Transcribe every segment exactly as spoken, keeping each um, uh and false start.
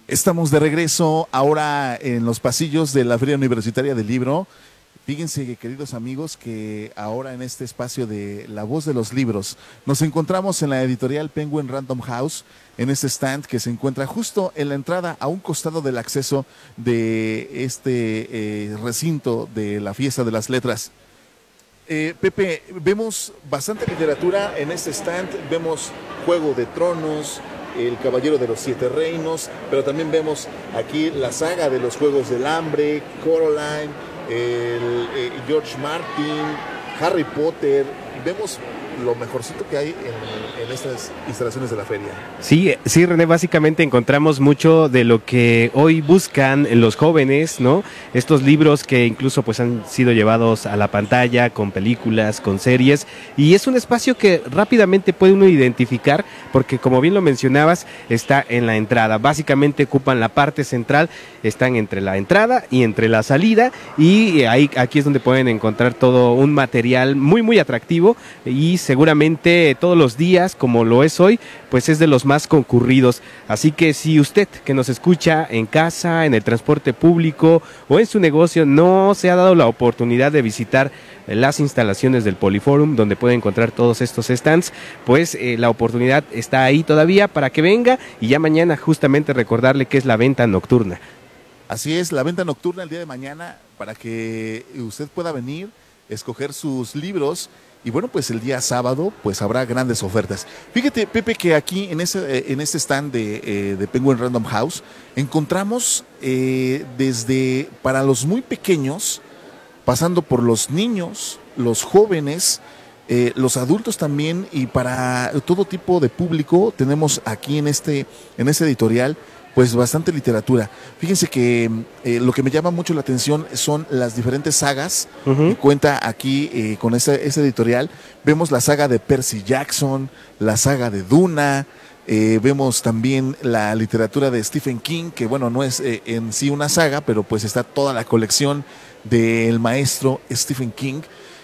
Estamos de regreso ahora en los pasillos de la Feria Universitaria del Libro. Fíjense, queridos amigos, que ahora en este espacio de La Voz de los Libros nos encontramos en la editorial Penguin Random House, en este stand que se encuentra justo en la entrada a un costado del acceso de este eh, recinto de la Fiesta de las Letras. Eh, Pepe, vemos bastante literatura en este stand, vemos Juego de Tronos, El Caballero de los Siete Reinos, pero también vemos aquí la saga de los Juegos del Hambre, Coraline, el, eh, George Martin, Harry Potter. Vemos lo mejorcito que hay en, en estas instalaciones de la feria. Sí, sí, René, básicamente encontramos mucho de lo que hoy buscan los jóvenes, ¿no? Estos libros que incluso pues han sido llevados a la pantalla con películas, con series, y es un espacio que rápidamente puede uno identificar porque, como bien lo mencionabas, está en la entrada. Básicamente ocupan la parte central, están entre la entrada y entre la salida, y ahí aquí es donde pueden encontrar todo un material muy muy atractivo, y seguramente todos los días, como lo es hoy, pues es de los más concurridos. Así que si usted que nos escucha en casa, en el transporte público o en su negocio no se ha dado la oportunidad de visitar las instalaciones del Poliforum, donde puede encontrar todos estos stands, pues eh, la oportunidad está ahí todavía para que venga, y ya mañana justamente recordarle que es la venta nocturna. Así es, la venta nocturna el día de mañana, para que usted pueda venir, escoger sus libros. Y bueno, pues el día sábado pues habrá grandes ofertas. Fíjate, Pepe, que aquí en ese, en este stand de, eh, de Penguin Random House encontramos eh, desde para los muy pequeños, pasando por los niños, los jóvenes, eh, los adultos también, y para todo tipo de público tenemos aquí en este, en este editorial pues bastante literatura. Fíjense que eh, lo que me llama mucho la atención son las diferentes sagas uh-huh. que cuenta aquí eh, con ese, ese editorial. Vemos la saga de Percy Jackson, la saga de Duna, eh, vemos también la literatura de Stephen King, que bueno, no es eh, en sí una saga, pero pues está toda la colección del maestro Stephen King.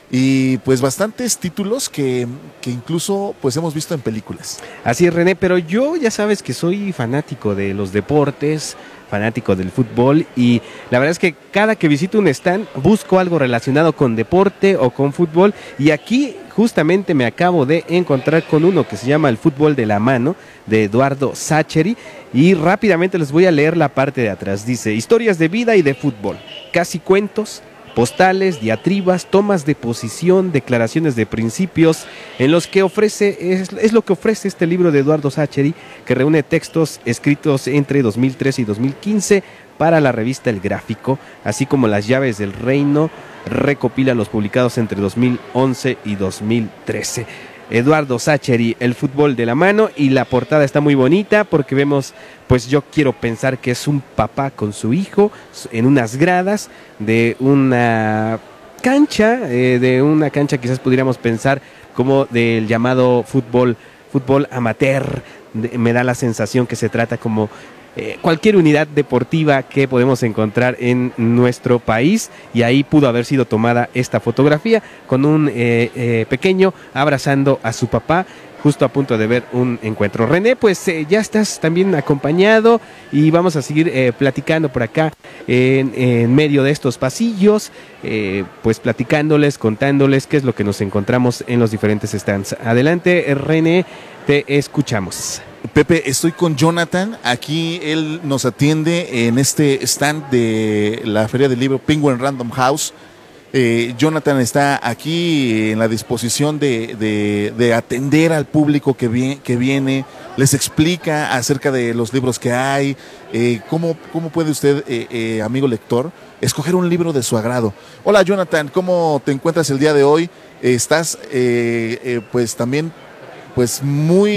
Y pues bastantes títulos que, que incluso pues hemos visto en películas. Así es, René, pero yo ya sabes que soy fanático de los deportes, fanático del fútbol, y la verdad es que cada que visito un stand busco algo relacionado con deporte o con fútbol, y aquí justamente me acabo de encontrar con uno que se llama El Fútbol de la Mano, de Eduardo Sacheri, y rápidamente les voy a leer la parte de atrás. Dice: historias de vida y de fútbol, casi cuentos, postales, diatribas, tomas de posición, declaraciones de principios, en los que ofrece, es, es lo que ofrece este libro de Eduardo Sacheri, que reúne textos escritos entre dos mil trece y dos mil quince para la revista El Gráfico, así como las llaves del reino, recopila los publicados entre dos mil once y dos mil trece. Eduardo Sacheri, El Fútbol de la Mano, y la portada está muy bonita porque vemos, pues yo quiero pensar que es un papá con su hijo en unas gradas de una cancha, eh, de una cancha quizás pudiéramos pensar como del llamado fútbol, fútbol amateur. De, me da la sensación que se trata como Eh, cualquier unidad deportiva que podemos encontrar en nuestro país, y ahí pudo haber sido tomada esta fotografía con un eh, eh, pequeño abrazando a su papá, justo a punto de ver un encuentro. René, pues eh, ya estás también acompañado y vamos a seguir eh, platicando por acá en, en medio de estos pasillos, eh, pues platicándoles, contándoles qué es lo que nos encontramos en los diferentes stands. Adelante, René, te escuchamos. Pepe, estoy con Jonathan, aquí él nos atiende en este stand de la Feria del Libro Penguin Random House. Eh, Jonathan está aquí en la disposición de, de, de atender al público que, vi, que viene, les explica acerca de los libros que hay, eh, cómo, cómo puede usted, eh, eh, amigo lector, escoger un libro de su agrado. Hola Jonathan, ¿cómo te encuentras el día de hoy? Eh, estás eh, eh, pues también pues muy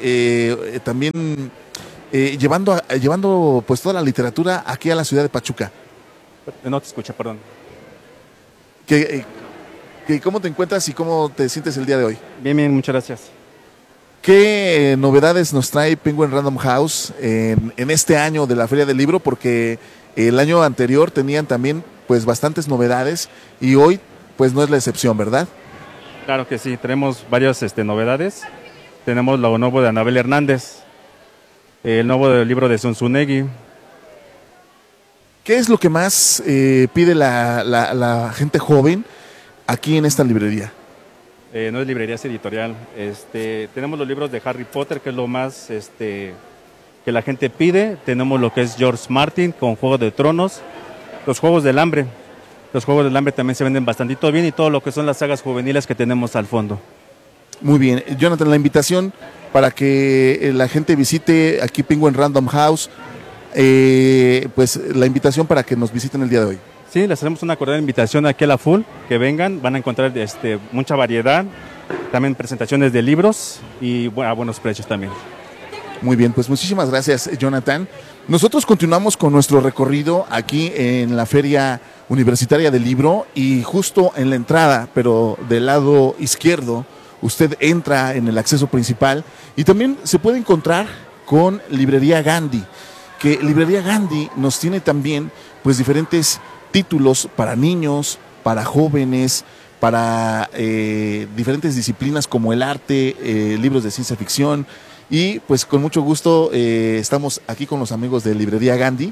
eh, también eh, llevando, a, llevando pues toda la literatura aquí a la ciudad de Pachuca. No te escucho, perdón. ¿Qué, qué, ¿Cómo te encuentras y cómo te sientes el día de hoy? Bien, bien, muchas gracias. ¿Qué eh, novedades nos trae Penguin Random House en, en este año de la Feria del Libro? Porque el año anterior tenían también pues bastantes novedades y hoy pues no es la excepción, ¿verdad? Claro que sí, tenemos varias este, novedades. Tenemos lo nuevo de Anabel Hernández, el nuevo libro de Zunzunegui, ¿Qué es lo que más eh, pide la, la, la gente joven aquí en esta librería? Eh, no es librería, es editorial. Este, tenemos los libros de Harry Potter, que es lo más este, que la gente pide. Tenemos lo que es George Martin con Juego de Tronos, los Juegos del Hambre. Los Juegos del Hambre también se venden bastantito bien y todo lo que son las sagas juveniles que tenemos al fondo. Muy bien. Jonathan, la invitación para que la gente visite aquí Penguin Random House, eh, pues la invitación para que nos visiten el día de hoy. Sí, les hacemos una cordial invitación aquí a la Full, que vengan, van a encontrar este, mucha variedad, también presentaciones de libros y bueno, a buenos precios también. Muy bien, pues muchísimas gracias, Jonathan. Nosotros continuamos con nuestro recorrido aquí en la Feria Universitaria del Libro y justo en la entrada, pero del lado izquierdo, usted entra en el acceso principal y también se puede encontrar con Librería Gandhi, que Librería Gandhi nos tiene también pues diferentes títulos para niños, para jóvenes, para eh, diferentes disciplinas como el arte, eh, libros de ciencia ficción y pues con mucho gusto eh, estamos aquí con los amigos de Librería Gandhi,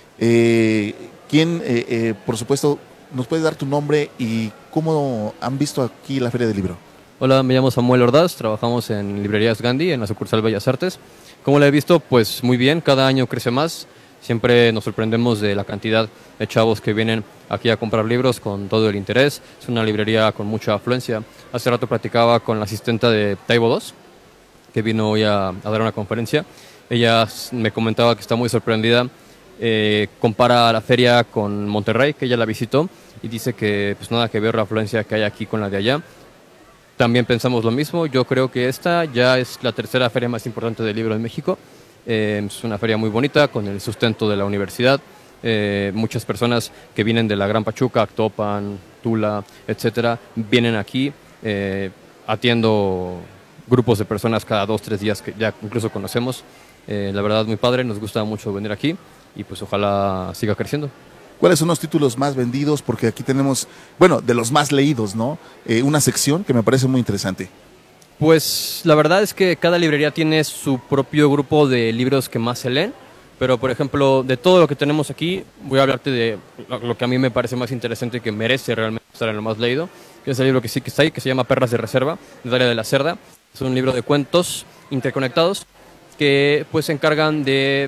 eh, quien eh, eh, por supuesto nos puede dar tu nombre y cómo han visto aquí la Feria del Libro. Hola, me llamo Samuel Ordaz, trabajamos en Librerías Gandhi, en la sucursal Bellas Artes. ¿Cómo la he visto? Pues muy bien, cada año crece más. Siempre nos sorprendemos de la cantidad de chavos que vienen aquí a comprar libros con todo el interés. Es una librería con mucha afluencia. Hace rato platicaba con la asistenta de Taibo dos, que vino hoy a, a dar una conferencia. Ella me comentaba que está muy sorprendida. Eh, compara la feria con Monterrey, que ella la visitó, y dice que pues nada que ver la afluencia que hay aquí con la de allá. También pensamos lo mismo. Yo creo que esta ya es la tercera feria más importante del libro en México. Eh, es una feria muy bonita con el sustento de la universidad. Eh, muchas personas que vienen de la Gran Pachuca, Actopan, Tula, etcétera, vienen aquí. Eh, atiendo grupos de personas cada dos, tres días que ya incluso conocemos. Eh, la verdad, muy padre, nos gusta mucho venir aquí y pues ojalá siga creciendo. ¿Cuáles son los títulos más vendidos? Porque aquí tenemos, bueno, de los más leídos, ¿no? Eh, una sección que me parece muy interesante. Pues la verdad es que cada librería tiene su propio grupo de libros que más se leen, pero por ejemplo, de todo lo que tenemos aquí, voy a hablarte de lo que a mí me parece más interesante, que merece realmente estar en lo más leído, que es el libro que sí que está ahí, que se llama Perlas de Reserva, de Dalia de la Cerda. Es un libro de cuentos interconectados que pues se encargan de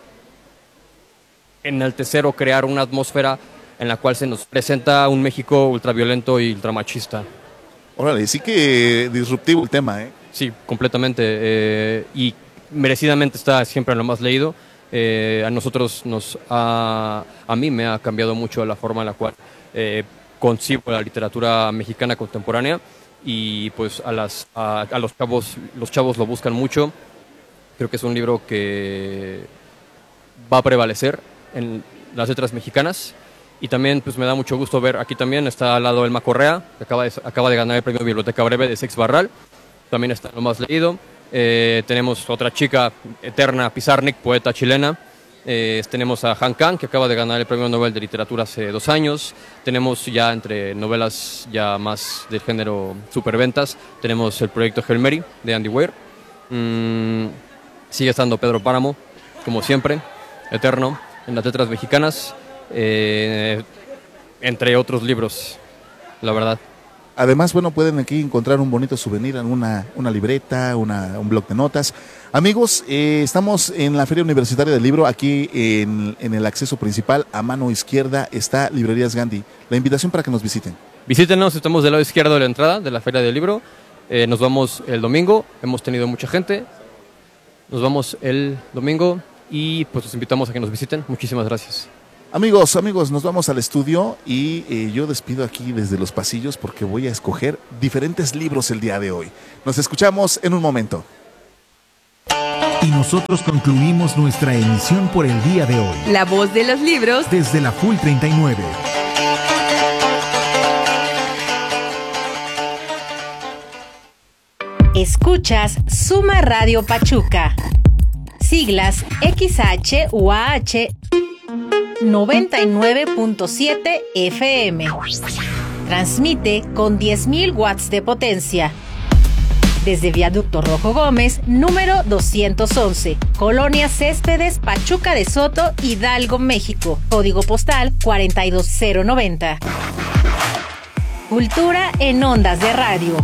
enaltecer o crear una atmósfera en la cual se nos presenta un México ultraviolento y ultramachista. Órale, sí que disruptivo el tema, ¿eh? Sí, completamente. Eh, y merecidamente está siempre en lo más leído. Eh, a nosotros, nos ha, a mí me ha cambiado mucho la forma en la cual eh, concibo la literatura mexicana contemporánea y pues a, las, a, a los chavos, los chavos lo buscan mucho. Creo que es un libro que va a prevalecer en las letras mexicanas. Y también pues me da mucho gusto ver, aquí también está al lado Elma Correa, que acaba de, acaba de ganar el premio Biblioteca Breve de Sex Barral, también está en lo más leído. Eh, tenemos otra chica eterna, Pizarnik, poeta chilena. Eh, tenemos a Han Kang, que acaba de ganar el premio Nobel de Literatura hace dos años. Tenemos ya entre novelas ya más del género superventas, tenemos el proyecto Hail Mary de Andy Weir. Mm, sigue estando Pedro Páramo, como siempre, eterno en las letras mexicanas. Eh, entre otros libros, la verdad. Además, bueno, pueden aquí encontrar un bonito souvenir, una, una libreta, una, un bloc de notas. Amigos, eh, estamos en la Feria Universitaria del Libro, aquí en, en el acceso principal, a mano izquierda está Librerías Gandhi. La invitación para que nos visiten. Visítenos, estamos del lado izquierdo de la entrada de la Feria del Libro. Eh, nos vamos el domingo, hemos tenido mucha gente. Nos vamos el domingo y pues los invitamos a que nos visiten. Muchísimas gracias. Amigos, amigos, nos vamos al estudio y eh, yo despido aquí desde los pasillos porque voy a escoger diferentes libros el día de hoy. Nos escuchamos en un momento. Y nosotros concluimos nuestra emisión por el día de hoy. La voz de los libros desde la Full treinta y nueve. Escuchas Suma Radio Pachuca. Siglas X H U A H noventa y nueve punto siete F M. Transmite con diez mil watts de potencia. desde Viaducto Rojo Gómez, número doscientos once, Colonia Céspedes, Pachuca de Soto, Hidalgo, México. Código postal cuarenta y dos cero noventa. Cultura en ondas de radio.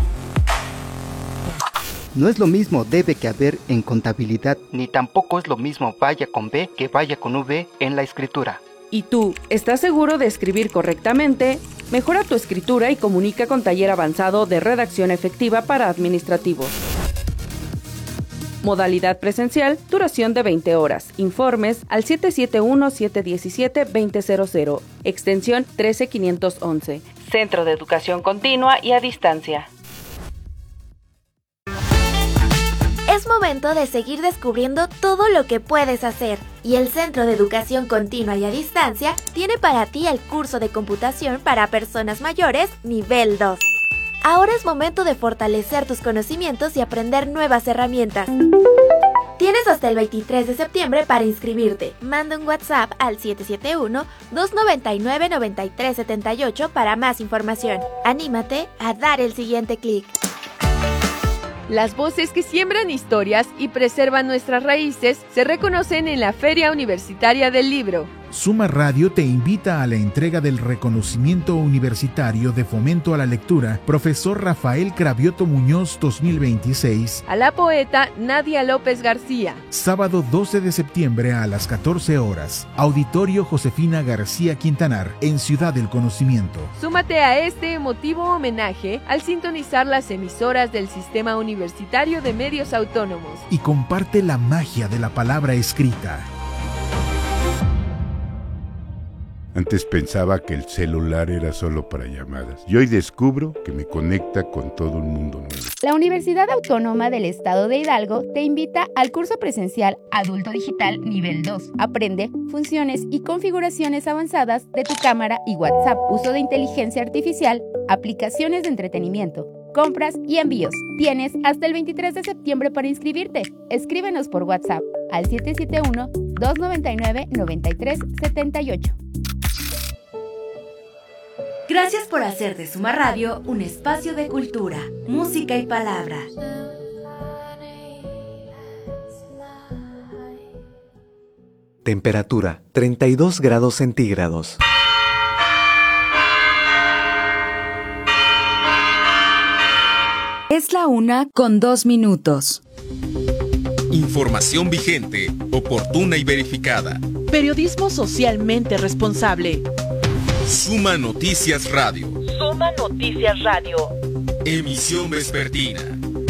No es lo mismo debe que haber en contabilidad, ni tampoco es lo mismo vaya con B que vaya con V en la escritura. ¿Y tú, estás seguro de escribir correctamente? Mejora tu escritura y comunica con Taller Avanzado de Redacción Efectiva para Administrativos. Modalidad presencial, duración de veinte horas. Informes al siete siete uno, siete uno siete, dos cero cero cero, extensión trece quinientos once. Centro de Educación Continua y a Distancia. Es momento de seguir descubriendo todo lo que puedes hacer. Y el Centro de Educación Continua y a Distancia tiene para ti el curso de computación para personas mayores nivel dos. Ahora es momento de fortalecer tus conocimientos y aprender nuevas herramientas. Tienes hasta el veintitrés de septiembre para inscribirte. Manda un WhatsApp al siete siete uno, dos nueve nueve, nueve tres siete ocho para más información. Anímate a dar el siguiente clic. Las voces que siembran historias y preservan nuestras raíces se reconocen en la Feria Universitaria del Libro. Suma Radio te invita a la entrega del reconocimiento universitario de fomento a la lectura Profesor Rafael Cravioto Muñoz dos mil veintiséis a la poeta Nadia López García. Sábado doce de septiembre a las catorce horas. Auditorio Josefina García Quintanar en Ciudad del Conocimiento. Súmate a este emotivo homenaje al sintonizar las emisoras del Sistema Universitario de Medios Autónomos. Y comparte la magia de la palabra escrita. Antes pensaba que el celular era solo para llamadas y hoy descubro que me conecta con todo un mundo nuevo. La Universidad Autónoma del Estado de Hidalgo te invita al curso presencial Adulto Digital Nivel dos. Aprende funciones y configuraciones avanzadas de tu cámara y WhatsApp, uso de inteligencia artificial, aplicaciones de entretenimiento, compras y envíos. Tienes hasta el veintitrés de septiembre para inscribirte. Escríbenos por WhatsApp al siete siete uno, dos nueve nueve, nueve tres siete ocho. Gracias por hacer de Suma Radio un espacio de cultura, música y palabra. Temperatura treinta y dos grados centígrados. Es la una con dos minutos. Información vigente, oportuna y verificada. Periodismo socialmente responsable. Suma Noticias Radio. Suma Noticias Radio. Emisión vespertina.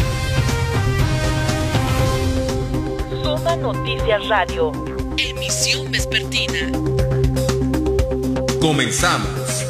Suma Noticias Radio. Emisión vespertina. Comenzamos.